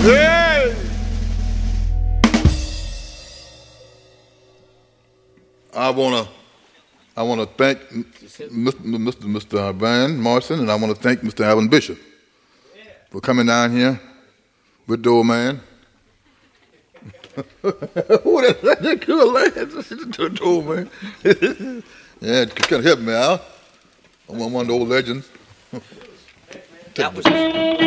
Hey! I wanna thank Mr. Van Morrison, and I want to thank Mr. Alvin Bishop for coming down here with the old man. Who that good lad? The old man. Yeah, kind of help me out. I'm one of the old legends. That was